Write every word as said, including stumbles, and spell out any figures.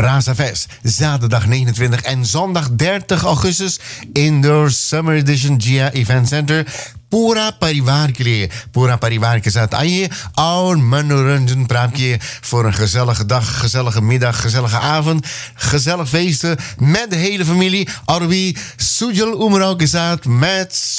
Brasa Fest. Zaterdag negenentwintig en zondag dertig augustus. Indoor Summer Edition Gia Event Center. पूरा परिवार के लिए पूरा परिवार के साथ आइए और मनोरंजन प्राप्त किए voor een gezellige dag, gezellige middag, gezellige avond, gezellig feesten met de hele familie. और भी सुजल उमराव के साथ met